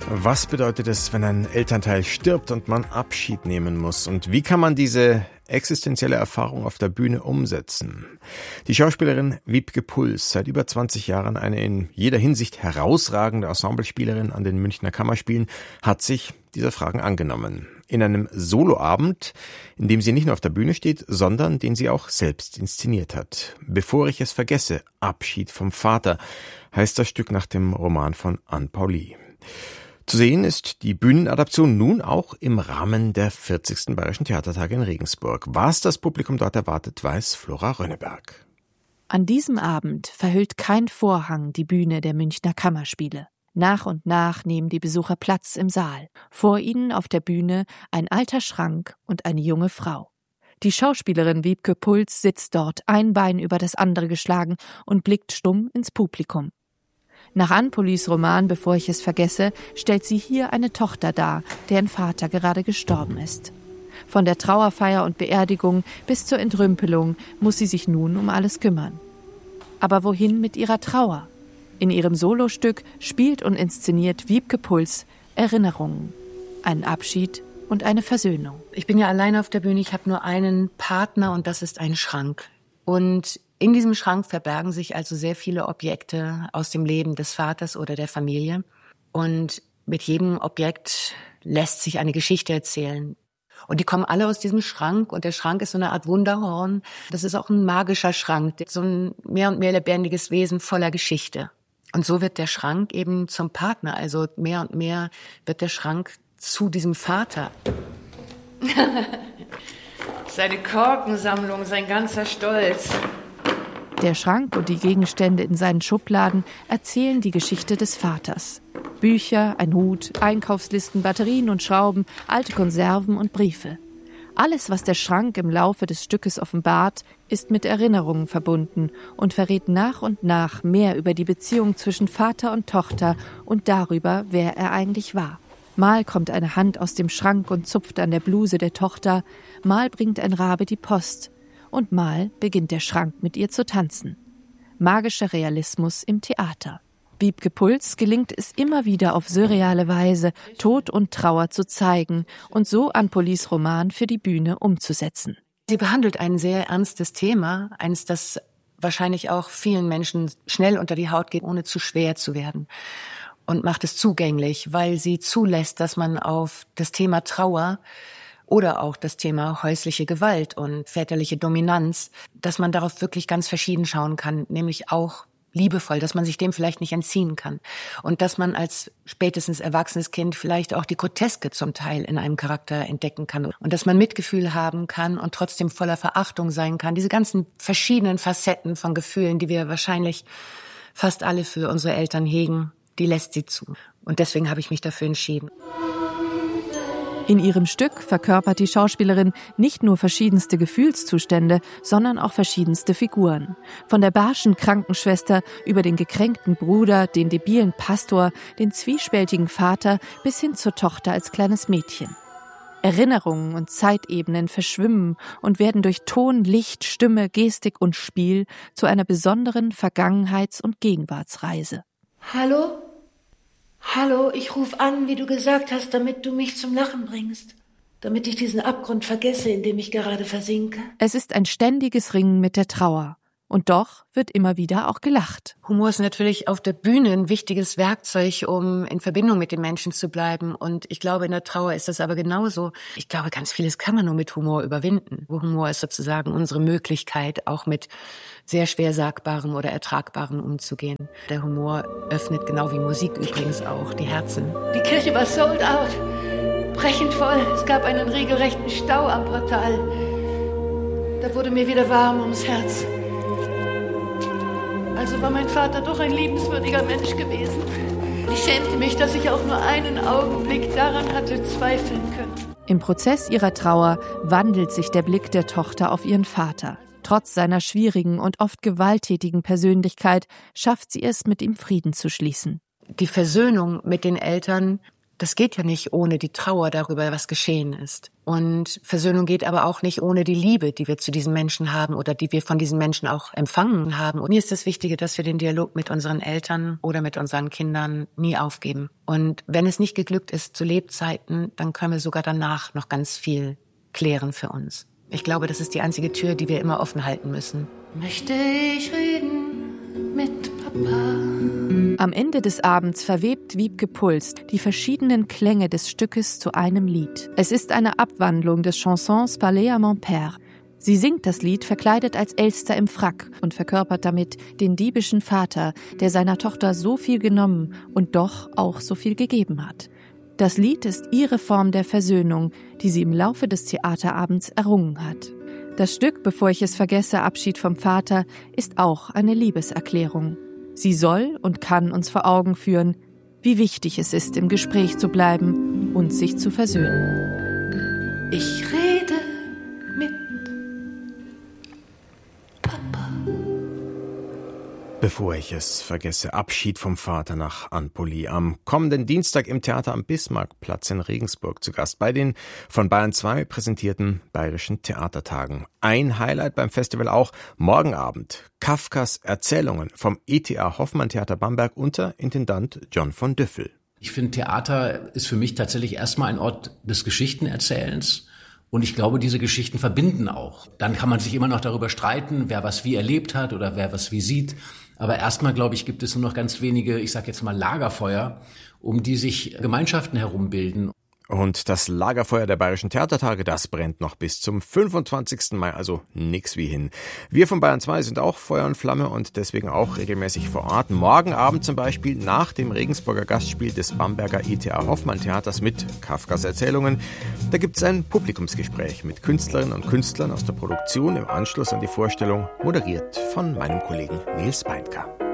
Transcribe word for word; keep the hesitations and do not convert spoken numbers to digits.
Was bedeutet es, wenn ein Elternteil stirbt und man Abschied nehmen muss? Und wie kann man diese existenzielle Erfahrung auf der Bühne umsetzen? Die Schauspielerin Wiebke Puls, seit über zwanzig Jahren eine in jeder Hinsicht herausragende Ensemblespielerin an den Münchner Kammerspielen, hat sich dieser Fragen angenommen. In einem Soloabend, in dem sie nicht nur auf der Bühne steht, sondern den sie auch selbst inszeniert hat. Bevor ich es vergesse, Abschied vom Vater, heißt das Stück nach dem Roman von Anne Pauli. Zu sehen ist die Bühnenadaption nun auch im Rahmen der vierzigsten Bayerischen Theatertage in Regensburg. Was das Publikum dort erwartet, weiß Flora Rönneberg. An diesem Abend verhüllt kein Vorhang die Bühne der Münchner Kammerspiele. Nach und nach nehmen die Besucher Platz im Saal. Vor ihnen auf der Bühne ein alter Schrank und eine junge Frau. Die Schauspielerin Wiebke Puls sitzt dort, ein Bein über das andere geschlagen und blickt stumm ins Publikum. Nach Anne Paulis Roman »Bevor ich es vergesse« stellt sie hier eine Tochter dar, deren Vater gerade gestorben ist. Von der Trauerfeier und Beerdigung bis zur Entrümpelung muss sie sich nun um alles kümmern. Aber wohin mit ihrer Trauer? In ihrem Solostück spielt und inszeniert Wiebke Puls Erinnerungen. Einen Abschied und eine Versöhnung. Ich bin ja alleine auf der Bühne, ich habe nur einen Partner und das ist ein Schrank. Und in diesem Schrank verbergen sich also sehr viele Objekte aus dem Leben des Vaters oder der Familie. Und mit jedem Objekt lässt sich eine Geschichte erzählen. Und die kommen alle aus diesem Schrank. Und der Schrank ist so eine Art Wunderhorn. Das ist auch ein magischer Schrank, so ein mehr und mehr lebendiges Wesen voller Geschichte. Und so wird der Schrank eben zum Partner. Also mehr und mehr wird der Schrank zu diesem Vater. Seine Korkensammlung, sein ganzer Stolz. Der Schrank und die Gegenstände in seinen Schubladen erzählen die Geschichte des Vaters. Bücher, ein Hut, Einkaufslisten, Batterien und Schrauben, alte Konserven und Briefe. Alles, was der Schrank im Laufe des Stückes offenbart, ist mit Erinnerungen verbunden und verrät nach und nach mehr über die Beziehung zwischen Vater und Tochter und darüber, wer er eigentlich war. Mal kommt eine Hand aus dem Schrank und zupft an der Bluse der Tochter, mal bringt ein Rabe die Post und mal beginnt der Schrank mit ihr zu tanzen. Magischer Realismus im Theater. Wiebke Puls gelingt es immer wieder auf surreale Weise, Tod und Trauer zu zeigen und so Anne Paulis Roman für die Bühne umzusetzen. Sie behandelt ein sehr ernstes Thema, eines, das wahrscheinlich auch vielen Menschen schnell unter die Haut geht, ohne zu schwer zu werden. Und macht es zugänglich, weil sie zulässt, dass man auf das Thema Trauer oder auch das Thema häusliche Gewalt und väterliche Dominanz, dass man darauf wirklich ganz verschieden schauen kann, nämlich auch liebevoll, dass man sich dem vielleicht nicht entziehen kann. Und dass man als spätestens erwachsenes Kind vielleicht auch die Groteske zum Teil in einem Charakter entdecken kann. Und dass man Mitgefühl haben kann und trotzdem voller Verachtung sein kann. Diese ganzen verschiedenen Facetten von Gefühlen, die wir wahrscheinlich fast alle für unsere Eltern hegen, die lässt sie zu. Und deswegen habe ich mich dafür entschieden. In ihrem Stück verkörpert die Schauspielerin nicht nur verschiedenste Gefühlszustände, sondern auch verschiedenste Figuren. Von der barschen Krankenschwester über den gekränkten Bruder, den debilen Pastor, den zwiespältigen Vater bis hin zur Tochter als kleines Mädchen. Erinnerungen und Zeitebenen verschwimmen und werden durch Ton, Licht, Stimme, Gestik und Spiel zu einer besonderen Vergangenheits- und Gegenwartsreise. Hallo? Hallo, ich rufe an, wie du gesagt hast, damit du mich zum Lachen bringst. Damit ich diesen Abgrund vergesse, in dem ich gerade versinke. Es ist ein ständiges Ringen mit der Trauer. Und doch wird immer wieder auch gelacht. Humor ist natürlich auf der Bühne ein wichtiges Werkzeug, um in Verbindung mit den Menschen zu bleiben. Und ich glaube, in der Trauer ist das aber genauso. Ich glaube, ganz vieles kann man nur mit Humor überwinden. Humor ist sozusagen unsere Möglichkeit, auch mit sehr schwer Sagbarem oder Ertragbarem umzugehen. Der Humor öffnet, genau wie Musik übrigens auch, die Herzen. Die Kirche war sold out. Brechend voll. Es gab einen regelrechten Stau am Portal. Da wurde mir wieder warm ums Herz. Also war mein Vater doch ein liebenswürdiger Mensch gewesen. Ich schämte mich, dass ich auch nur einen Augenblick daran hatte zweifeln können. Im Prozess ihrer Trauer wandelt sich der Blick der Tochter auf ihren Vater. Trotz seiner schwierigen und oft gewalttätigen Persönlichkeit schafft sie es, mit ihm Frieden zu schließen. Die Versöhnung mit den Eltern Das geht ja nicht ohne die Trauer darüber, was geschehen ist. Und Versöhnung geht aber auch nicht ohne die Liebe, die wir zu diesen Menschen haben oder die wir von diesen Menschen auch empfangen haben. Und mir ist das Wichtige, dass wir den Dialog mit unseren Eltern oder mit unseren Kindern nie aufgeben. Und wenn es nicht geglückt ist zu Lebzeiten, dann können wir sogar danach noch ganz viel klären für uns. Ich glaube, das ist die einzige Tür, die wir immer offen halten müssen. Möchte ich reden mit Papa? Am Ende des Abends verwebt Wiebke Puls die verschiedenen Klänge des Stückes zu einem Lied. Es ist eine Abwandlung des Chansons Parler à mon père. Sie singt das Lied verkleidet als Elster im Frack und verkörpert damit den diebischen Vater, der seiner Tochter so viel genommen und doch auch so viel gegeben hat. Das Lied ist ihre Form der Versöhnung, die sie im Laufe des Theaterabends errungen hat. Das Stück Bevor ich es vergesse, Abschied vom Vater, ist auch eine Liebeserklärung. Sie soll und kann uns vor Augen führen, wie wichtig es ist, im Gespräch zu bleiben und sich zu versöhnen. Ich rede mit Papa. Bevor ich es vergesse, Abschied vom Vater nach Ann Pully. Am kommenden Dienstag im Theater am Bismarckplatz in Regensburg zu Gast bei den von Bayern zwei präsentierten Bayerischen Theatertagen. Ein Highlight beim Festival auch morgen Abend. Kafkas Erzählungen vom E T A Hoffmann Theater Bamberg unter Intendant John von Düffel. Ich finde, Theater ist für mich tatsächlich erstmal ein Ort des Geschichtenerzählens. Und ich glaube, diese Geschichten verbinden auch. Dann kann man sich immer noch darüber streiten, wer was wie erlebt hat oder wer was wie sieht. Aber erstmal, glaube ich, gibt es nur noch ganz wenige, ich sage jetzt mal Lagerfeuer, um die sich Gemeinschaften herumbilden. Und das Lagerfeuer der Bayerischen Theatertage, das brennt noch bis zum fünfundzwanzigsten Mai, also nix wie hin. Wir von Bayern zwei sind auch Feuer und Flamme und deswegen auch regelmäßig vor Ort. Morgen Abend zum Beispiel nach dem Regensburger Gastspiel des Bamberger E T A Hoffmann Theaters mit Kafkas Erzählungen. Da gibt's ein Publikumsgespräch mit Künstlerinnen und Künstlern aus der Produktion im Anschluss an die Vorstellung, moderiert von meinem Kollegen Nils Beindker.